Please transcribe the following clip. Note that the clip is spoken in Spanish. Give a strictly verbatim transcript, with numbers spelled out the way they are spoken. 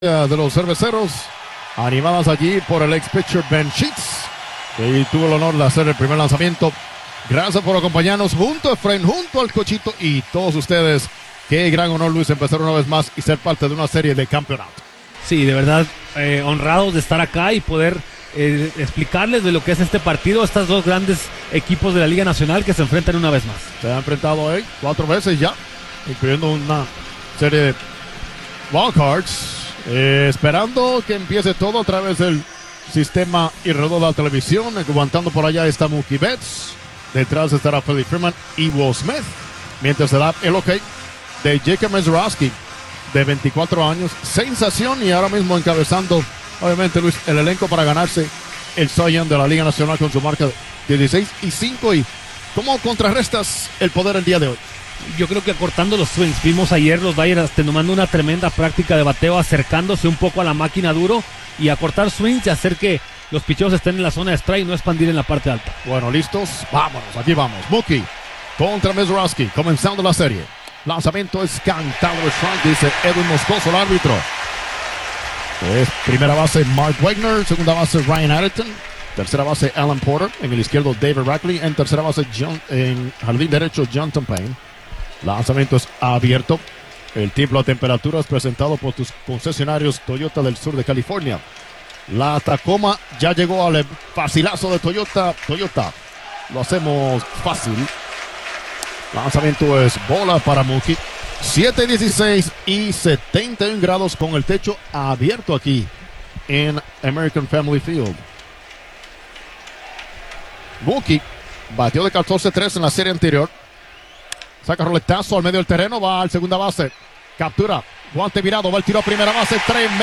de los cerveceros, animadas allí por el ex pitcher Ben Sheets, que tuvo el honor de hacer el primer lanzamiento. Gracias por acompañarnos junto a Efraín, junto al Cochito y todos ustedes. Qué gran honor, Luis, empezar una vez más y ser parte de una serie de campeonato. Sí, de verdad, eh, honrados de estar acá y poder eh, explicarles de lo que es este partido, estos dos grandes equipos de la Liga Nacional que se enfrentan una vez más. Se han enfrentado hoy cuatro veces ya, incluyendo una serie de wildcards. Eh, esperando que empiece todo a través del sistema y de la televisión. Aguantando por allá está Mookie Betts. Detrás estará Freddie Freeman y Will Smith. Mientras se da el ok de Jacob Mezrowski, de veinticuatro años. Sensación, y ahora mismo encabezando, obviamente, Luis, el elenco para ganarse el Cy Young de la Liga Nacional con su marca de dieciséis y cinco. ¿Y cómo contrarrestas el poder el día de hoy? Yo creo que acortando los swings. Vimos ayer los Dodgers tomando una tremenda práctica de bateo, acercándose un poco a la máquina duro y acortar swings y hacer que los picheos estén en la zona de strike y no expandir en la parte alta. Bueno, listos, vámonos, aquí vamos. Mookie contra Mezrowski, comenzando la serie. Lanzamiento es cantado de strike, dice Edwin Moscoso, el árbitro. Es primera base Mark Wegner, segunda base Ryan Atherton, tercera base Alan Porter, en el izquierdo David Rackley, en tercera base John, en jardín derecho Jonathan Payne. Lanzamiento es abierto. El tiempo a temperaturas presentado por tus concesionarios Toyota del sur de California. La Tacoma ya llegó al facilazo de Toyota. Toyota, lo hacemos fácil. Lanzamiento es bola para Mookie. siete dieciséis y setenta y un grados con el techo abierto aquí en American Family Field. Mookie batió de catorce tres en la serie anterior. Saca roletazo al medio del terreno, va al segunda base. Captura, guante virado, va el tiro a primera base. Tremendo.